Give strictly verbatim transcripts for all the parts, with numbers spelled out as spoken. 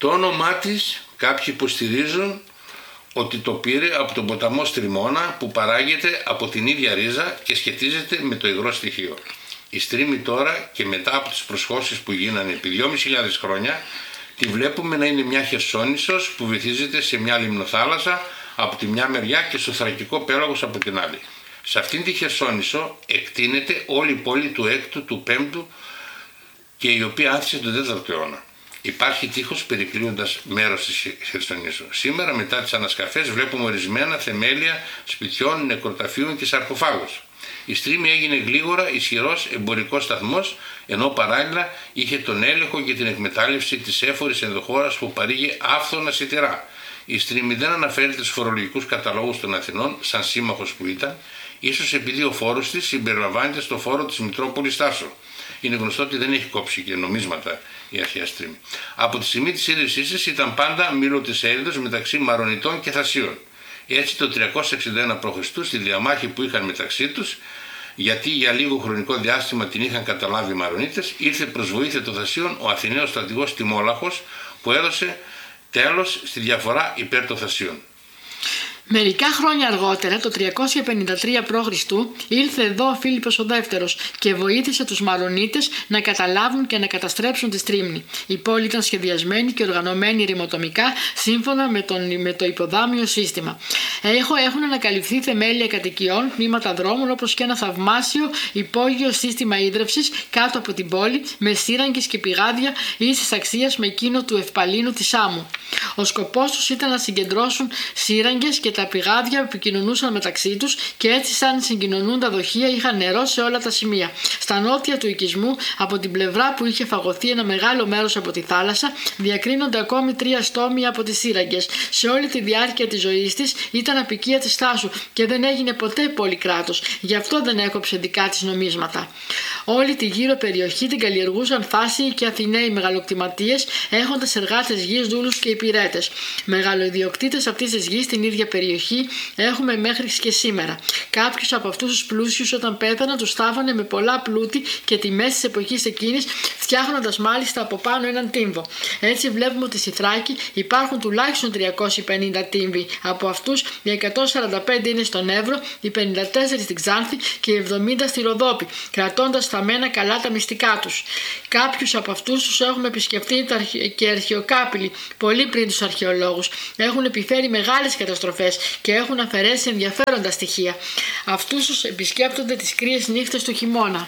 Το όνομά της κάποιοι υποστηρίζουν ότι το πήρε από τον ποταμό Στριμώνα που παράγεται από την ίδια ρίζα και σχετίζεται με το υγρό στοιχείο. Η Στρίμη τώρα και μετά από τις προσχώσεις που γίνανε επί δυόμισι χιλιάδες χρόνια τη βλέπουμε να είναι μια χερσόνησος που βυθίζεται σε μια λιμνοθάλασσα από τη μια μεριά και στο Θρακικό πέλαγος από την άλλη. Σε αυτήν τη χερσόνησο εκτείνεται όλη η πόλη του έκτου, του πέμπτου και η οποία άνθησε τον τέταρτο αιώνα. Υπάρχει τείχος περικλείοντας μέρος της Χερσονήσου. Σήμερα μετά τις ανασκαφές βλέπουμε ορισμένα θεμέλια σπιτιών, νεκροταφείων και σαρκοφάγους. Η Στρίμη έγινε γλίγορα ισχυρός εμπορικός σταθμός, ενώ παράλληλα είχε τον έλεγχο και την εκμετάλλευση της έφορης ενδοχώρας που παρήγε άφθονα σιτηρά. Η Στρίμη δεν αναφέρεται στους φορολογικούς καταλόγους των Αθηνών, σαν σύμμαχος που ήταν, ίσως επειδή ο φόρος της συμπεριλαμβάνεται στο φόρο της Μητρόπολης Τάσο. Είναι γνωστό ότι δεν έχει κόψει και νομίσματα η αρχαία Στρίμη. Από τη στιγμή της ίδρυσής της ήταν πάντα μήλο της έρηδος μεταξύ Μαρονιτών και Θασίων. Έτσι το τριακόσια εξήντα ένα π.Χ. στη διαμάχη που είχαν μεταξύ τους, γιατί για λίγο χρονικό διάστημα την είχαν καταλάβει οι Μαρονίτες, ήρθε προς βοήθεια των Θασίων ο Αθηναίος στρατηγός Τιμόλαχος που έδωσε τέλος στη διαφορά υπέρ των Θασίων. Μερικά χρόνια αργότερα, το τριακόσια πενήντα τρία π.Χ., ήρθε εδώ ο Φίλιππος ο Δεύτερος και βοήθησε τους Μαρονίτες να καταλάβουν και να καταστρέψουν τη Στρίμνη. Η πόλη ήταν σχεδιασμένη και οργανωμένη ρημοτομικά σύμφωνα με, τον, με το υποδάμιο σύστημα. Έχω, έχουν ανακαλυφθεί θεμέλια κατοικιών, τμήματα δρόμων, όπως και ένα θαυμάσιο υπόγειο σύστημα ίδρευσης κάτω από την πόλη με σύραγγες και πηγάδια ίσης αξίας με εκείνο του Ευπαλίνου της Άμμου. Ο σκοπός τους ήταν να συγκεντρώσουν σύραγγες και τα πηγάδια επικοινωνούσαν μεταξύ τους και έτσι σαν συγκοινωνούν τα δοχεία είχαν νερό σε όλα τα σημεία. Στα νότια του οικισμού, από την πλευρά που είχε φαγωθεί ένα μεγάλο μέρος από τη θάλασσα, διακρίνονται ακόμη τρία στόμια από τις σύραγγες. Σε όλη τη διάρκεια της ζωής της ήταν απικία της Τάσου και δεν έγινε ποτέ πόλη κράτος, γι' αυτό δεν έκοψε δικά της νομίσματα. Όλη τη γύρω περιοχή την καλλιεργούσαν Θάσιοι και Αθηναίοι μεγαλοκτηματίες, έχοντας εργάτες γης, δούλους και υπηρέτες. Μεγαλοειδιοκτήτες αυτής της γης στην ίδια περιοχή έχουμε μέχρι και σήμερα. Κάποιους από αυτούς τους πλούσιους όταν πέθαναν τους στάφανε με πολλά πλούτη και τιμές της εποχής εκείνης, φτιάχνοντας μάλιστα από πάνω έναν τύμβο. Έτσι βλέπουμε ότι στη Θράκη υπάρχουν τουλάχιστον τριακόσιοι πενήντα τύμβοι. Από αυτούς οι εκατόν σαράντα πέντε είναι στον Εύρο, οι πενήντα τέσσερα στην Ξάνθη και οι εβδομήντα στη Ροδόπη, κρατώντας θαμμένα καλά τα μυστικά τους. Κάποιους από αυτούς τους έχουμε επισκεφτεί και αρχαιοκάπηλοι πολύ πριν τους αρχαιολόγους. Έχουν επιφέρει μεγάλες καταστροφές και έχουν αφαιρέσει ενδιαφέροντα στοιχεία. Αυτούς τους επισκέπτονται τις κρύες νύχτες του χειμώνα.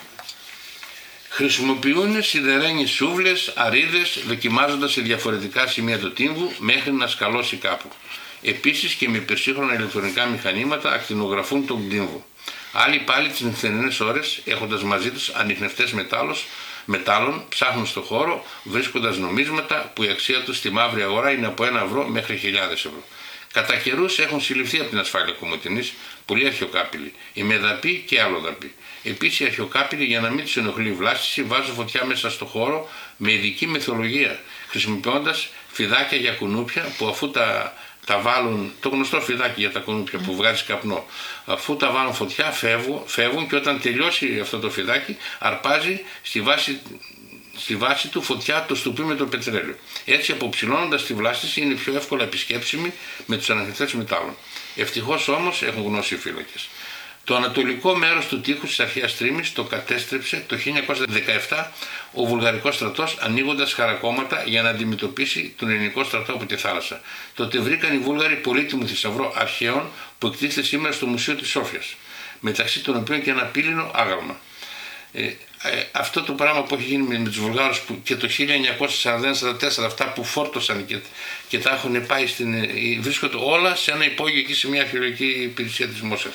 Χρησιμοποιούν σιδερένιες σούβλες, αρίδες, δοκιμάζοντας σε διαφορετικά σημεία του τύμβου μέχρι να σκαλώσει κάπου. Επίσης και με υπερσύγχρονα ηλεκτρονικά μηχανήματα ακτινογραφούν τον τύμβο. Άλλοι πάλι τις νυχτερινές ώρες, έχοντας μαζί τους ανιχνευτές μετάλλων, ψάχνουν στο χώρο βρίσκοντας νομίσματα που η αξία τους στη μαύρη αγορά είναι από ένα ευρώ μέχρι χιλιάδες ευρώ. Κατά καιρούς έχουν συλληφθεί από την ασφάλεια Κομοτηνής πολλοί αρχαιοκάπηλοι, οι μεδαποί και αλλοδαποί. Επίσης οι αρχαιοκάπηλοι, για να μην τους ενοχλεί η βλάστηση, βάζουν φωτιά μέσα στο χώρο με ειδική μεθοδολογία, χρησιμοποιώντας φιδάκια για κουνούπια που αφού τα, τα βάλουν, το γνωστό φιδάκι για τα κουνούπια που βγάζει καπνό, αφού τα βάλουν φωτιά φεύγουν, φεύγουν και όταν τελειώσει αυτό το φιδάκι αρπάζει στη βάση στη βάση του φωτιά το στουπί με το πετρέλαιο. Έτσι, αποψηλώνοντας τη βλάστηση, είναι πιο εύκολα επισκέψιμη με τους αναγκαστές μετάλλων. Ευτυχώς όμως έχουν γνώση οι φύλακες. Το ανατολικό μέρος του τείχους της αρχαίας Στρίμης το κατέστρεψε το χίλια εννιακόσια δεκαεπτά ο βουλγαρικός στρατός, ανοίγοντας χαρακόμματα για να αντιμετωπίσει τον ελληνικό στρατό από τη θάλασσα. Τότε βρήκαν οι Βούλγαροι πολύτιμο θησαυρό αρχαίων που εκτίθεται σήμερα στο Μουσείο της Σόφιας, μεταξύ των οποίων και ένα πύληνο άγαλμα. Ε, ε, αυτό το πράγμα που έχει γίνει με, με τους Βουλγάρους που και το χίλια εννιακόσια σαράντα ένα σαράντα τέσσερα, αυτά που φόρτωσαν και, και τα έχουν πάει στην, ε, βρίσκονται όλα σε ένα υπόγειο εκεί σε μια αρχαιολογική υπηρεσία της Μόσχας.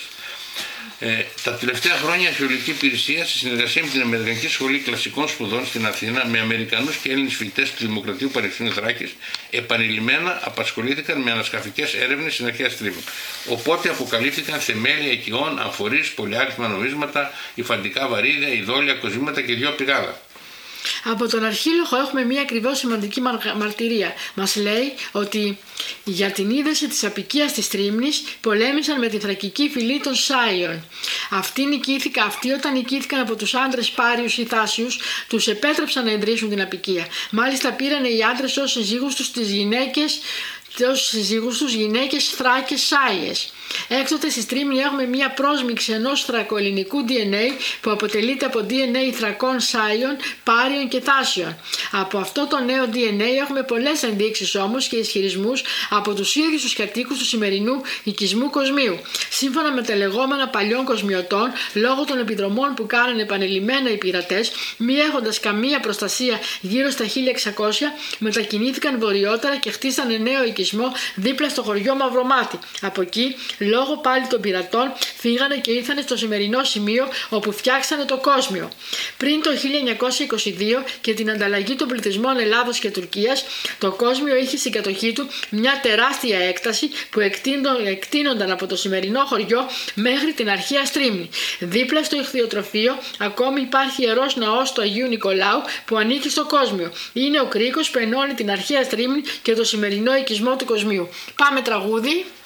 Ε, τα τελευταία χρόνια η αρχαιολογική υπηρεσία, σε συνεργασία με την Αμερικανική Σχολή Κλασικών Σπουδών στην Αθήνα, με Αμερικανούς και Έλληνες φοιτητές του Δημοκρατίου Πανεπιστημίου Θράκης, επανειλημμένα απασχολήθηκαν με ανασκαφικές έρευνες στην αρχαία Στρίμη. Οπότε αποκαλύφθηκαν θεμέλια οικειών, αμφορείς, πολυάριθμα νομίσματα, υφαντικά βαρύδια, ειδόλια, κοσμήματα και δυο πηγάδα. Από τον Αρχίλοχο έχουμε μία ακριβώς σημαντική μαρτυρία. Μας λέει ότι για την είδηση της αποικίας της Τρίμνης πολέμησαν με τη θρακική φυλή των Σάιων. Αυτοί, νικήθηκα, αυτοί όταν νικήθηκαν από τους άντρες Πάριους ή Θάσιους, τους επέτρεψαν να ιδρύσουν την αποικία. Μάλιστα πήραν οι άντρες ως συζύγους τους τις γυναίκες, ως συζύγους τους γυναίκες Θράκες Σάιες. Έκτοτε στη Τρίμνη έχουμε μία πρόσμιξη ενός θρακοελληνικού ντι εν έι που αποτελείται από ντι εν έι Θρακών, Σάιων, Πάριων και Θάσιων. Από αυτό το νέο ντι εν έι έχουμε πολλές ενδείξεις όμως και ισχυρισμούς από τους ίδιους τους κατοίκους του σημερινού οικισμού κοσμίου. Σύμφωνα με τα λεγόμενα παλιών κοσμιωτών, λόγω των επιδρομών που κάνανε επανειλημμένα οι πειρατές, μη έχοντας καμία προστασία γύρω στα χίλια εξακόσια, μετακινήθηκαν βορειότερα και χτίσανε νέο οικισμό δίπλα στο χωριό Μαυρομάτι. Από εκεί, λόγω πάλι των πειρατών, φύγανε και ήρθανε στο σημερινό σημείο όπου φτιάξανε το κόσμιο. Πριν το χίλια εννιακόσια είκοσι δύο και την ανταλλαγή των πληθυσμών Ελλάδος και Τουρκίας, το κόσμιο είχε στην κατοχή του μια τεράστια έκταση που εκτείνονταν από το σημερινό χωριό μέχρι την αρχαία Στρίμνη. Δίπλα στο ηχθειοτροφείο ακόμη υπάρχει ιερός ναός του Αγίου Νικολάου που ανήκει στο κόσμιο. Είναι ο κρίκος που ενώνει την αρχαία Στρίμνη και το σημερινό οικισμό του κοσμίου. Πάμε τραγούδι.